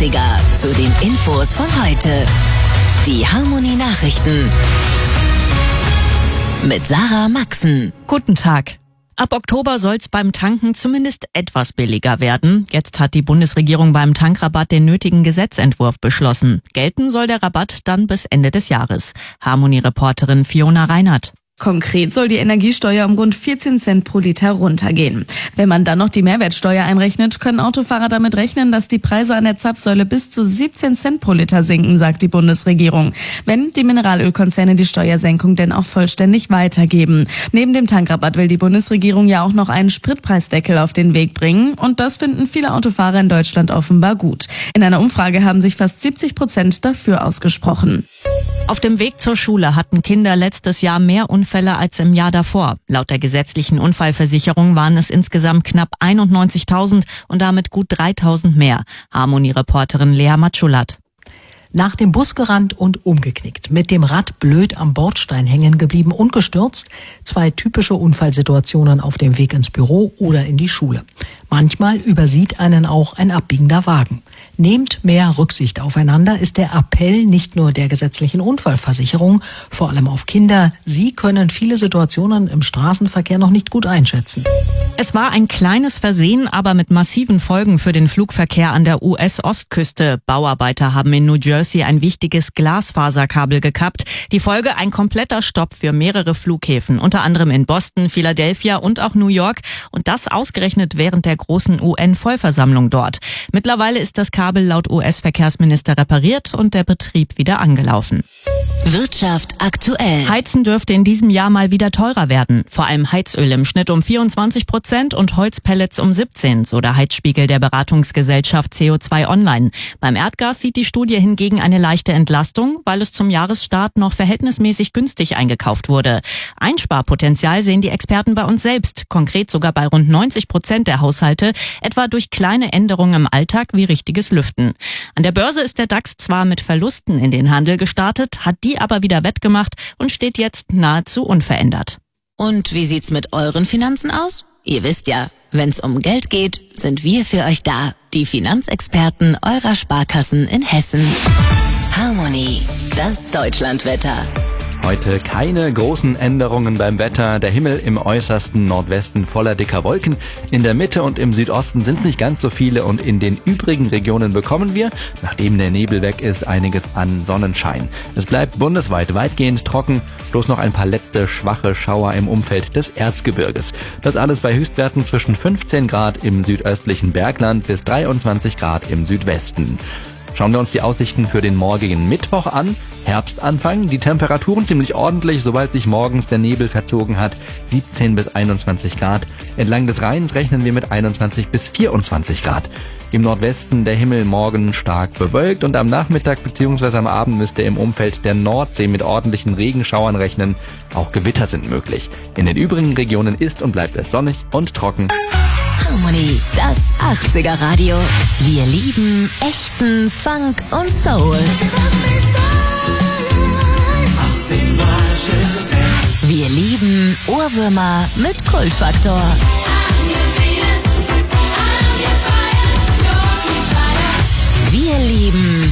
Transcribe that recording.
80er zu den Infos von heute. Die Harmony Nachrichten mit Sarah Maxen. Guten Tag. Ab Oktober soll es beim Tanken zumindest etwas billiger werden. Jetzt hat die Bundesregierung beim Tankrabatt den nötigen Gesetzentwurf beschlossen. Gelten soll der Rabatt dann bis Ende des Jahres. Harmony-Reporterin Fiona Reinhardt. Konkret soll die Energiesteuer um rund 14 Cent pro Liter runtergehen. Wenn man dann noch die Mehrwertsteuer einrechnet, können Autofahrer damit rechnen, dass die Preise an der Zapfsäule bis zu 17 Cent pro Liter sinken, sagt die Bundesregierung. Wenn die Mineralölkonzerne die Steuersenkung denn auch vollständig weitergeben. Neben dem Tankrabatt will die Bundesregierung ja auch noch einen Spritpreisdeckel auf den Weg bringen. Und das finden viele Autofahrer in Deutschland offenbar gut. In einer Umfrage haben sich fast 70% dafür ausgesprochen. Auf dem Weg zur Schule hatten Kinder letztes Jahr mehr Unfälle als im Jahr davor. Laut der gesetzlichen Unfallversicherung waren es insgesamt knapp 91.000 und damit gut 3.000 mehr. Harmony-Reporterin Lea Matschulat. Nach dem Bus gerannt und umgeknickt, mit dem Rad blöd am Bordstein hängen geblieben und gestürzt. 2 typische Unfallsituationen auf dem Weg ins Büro oder in die Schule. Manchmal übersieht einen auch ein abbiegender Wagen. Nehmt mehr Rücksicht aufeinander, ist der Appell nicht nur der gesetzlichen Unfallversicherung, vor allem auf Kinder. Sie können viele Situationen im Straßenverkehr noch nicht gut einschätzen. Es war ein kleines Versehen, aber mit massiven Folgen für den Flugverkehr an der US-Ostküste. Bauarbeiter haben in New Jersey ein wichtiges Glasfaserkabel gekappt. Die Folge: ein kompletter Stopp für mehrere Flughäfen, unter anderem in Boston, Philadelphia und auch New York. Und das ausgerechnet während der großen UN-Vollversammlung dort. Mittlerweile ist das Kabel laut US-Verkehrsminister repariert und der Betrieb wieder angelaufen. Wirtschaft aktuell. Heizen dürfte in diesem Jahr mal wieder teurer werden. Vor allem Heizöl im Schnitt um 24% und Holzpellets um 17%, so der Heizspiegel der Beratungsgesellschaft CO2 Online. Beim Erdgas sieht die Studie hingegen eine leichte Entlastung, weil es zum Jahresstart noch verhältnismäßig günstig eingekauft wurde. Einsparpotenzial sehen die Experten bei uns selbst, konkret sogar bei rund 90% der Haushalte, etwa durch kleine Änderungen im Alltag wie richtiges Lüften. An der Börse ist der DAX zwar mit Verlusten in den Handel gestartet, hat die aber wieder wettgemacht und steht jetzt nahezu unverändert. Und wie sieht's mit euren Finanzen aus? Ihr wisst ja, wenn's um Geld geht, sind wir für euch da. Die Finanzexperten eurer Sparkassen in Hessen. Harmony, das Deutschlandwetter. Heute keine großen Änderungen beim Wetter. Der Himmel im äußersten Nordwesten voller dicker Wolken. In der Mitte und im Südosten sind es nicht ganz so viele und in den übrigen Regionen bekommen wir, nachdem der Nebel weg ist, einiges an Sonnenschein. Es bleibt bundesweit weitgehend trocken, bloß noch ein paar letzte schwache Schauer im Umfeld des Erzgebirges. Das alles bei Höchstwerten zwischen 15 Grad im südöstlichen Bergland bis 23 Grad im Südwesten. Schauen wir uns die Aussichten für den morgigen Mittwoch an. Herbstanfang, die Temperaturen ziemlich ordentlich, sobald sich morgens der Nebel verzogen hat, 17 bis 21 Grad. Entlang des Rheins rechnen wir mit 21 bis 24 Grad. Im Nordwesten der Himmel morgen stark bewölkt und am Nachmittag bzw. am Abend müsst ihr im Umfeld der Nordsee mit ordentlichen Regenschauern rechnen. Auch Gewitter sind möglich. In den übrigen Regionen ist und bleibt es sonnig und trocken. Harmony, das 80er Radio. Wir lieben echten Funk und Soul. Wir lieben Ohrwürmer mit Kultfaktor. Wir lieben